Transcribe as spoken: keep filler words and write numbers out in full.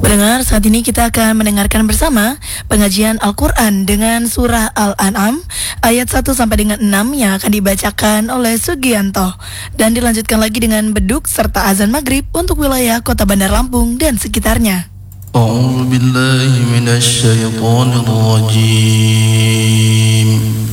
Pendengar, saat ini kita akan mendengarkan bersama pengajian Al-Quran dengan surah Al-An'am ayat satu sampai dengan enam yang akan dibacakan oleh Sugianto, dan dilanjutkan lagi dengan beduk serta azan maghrib untuk wilayah Kota Bandar Lampung dan sekitarnya. A'udzu billahi minasy syaithanir rajim.